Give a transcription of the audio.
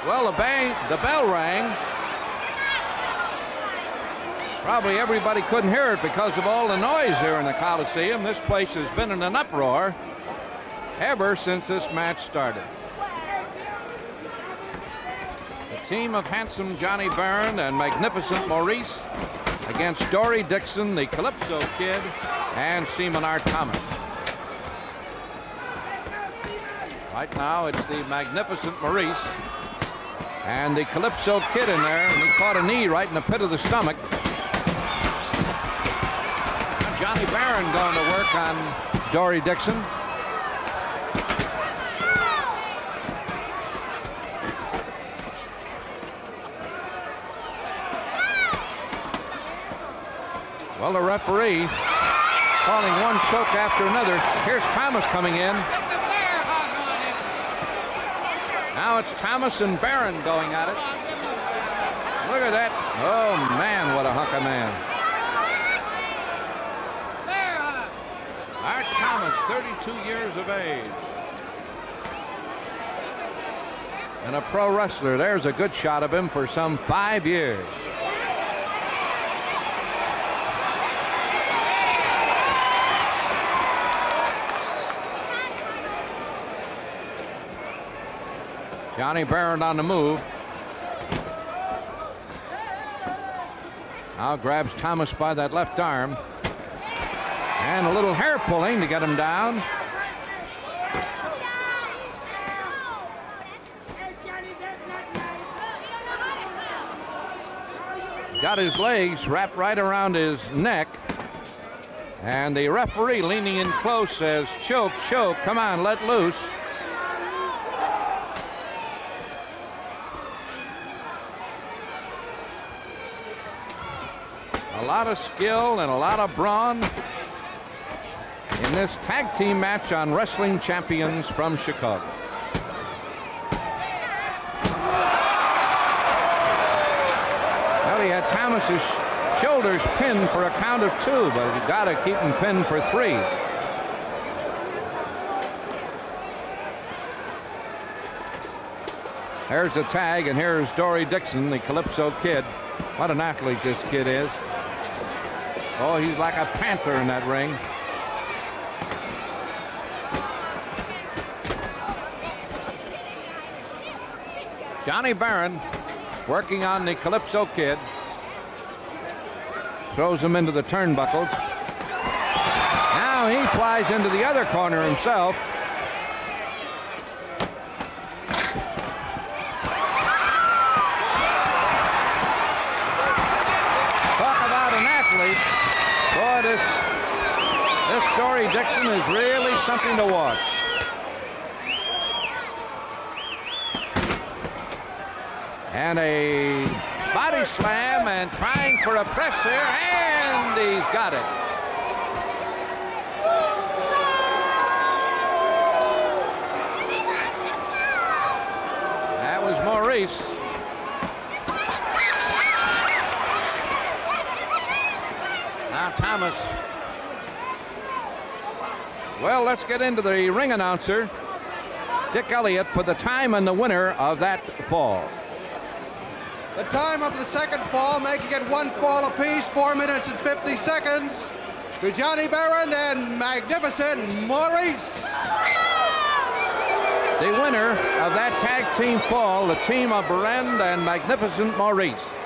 Well, the bell rang. Probably everybody couldn't hear it because of all the noise here in the Coliseum. This place has been in an uproar ever since this match started. The team of handsome Johnny Barron and magnificent Maurice against Dory Dixon, the Calypso Kid, and Seaman R. Thomas. Right now it's the magnificent Maurice and the Calypso Kid in there, and he caught a knee right in the pit of the stomach. Now Johnny Barron going to work on Dory Dixon. Well, the referee calling one choke after another. Here's Thomas coming in. Now it's Thomas and Barron going at it. Look at that. Oh, man, what a hunk of man. Art Thomas, 32 years of age. And a pro wrestler. There's a good shot of him for some 5 years. Johnny Barron on the move. Now grabs Thomas by that left arm. And a little hair pulling to get him down. Got his legs wrapped right around his neck. And the referee leaning in close says, choke, choke, come on, let loose. A lot of skill and a lot of brawn in this tag team match on Wrestling Champions from Chicago. Well, he had Thomas's shoulders pinned for a count of 2, but you got to keep him pinned for 3. There's the tag, and here's Dory Dixon, the Calypso Kid. What an athlete this kid is. Oh, he's like a panther in that ring. Johnny Barron working on the Calypso Kid. Throws him into the turnbuckles. Now he flies into the other corner himself. Talk about an athlete. Boy, this Dory Dixon is really something to watch. And a body slam and trying for a press here, and he's got it. That was Maurice. Now Thomas. Well, let's get into the ring announcer, Dick Elliott, for the time and the winner of that fall. The time of the second fall, making it 1 fall apiece, 4 minutes and 50 seconds, to Johnny Barron and magnificent Maurice. The winner of that tag team fall, the team of Barron and magnificent Maurice.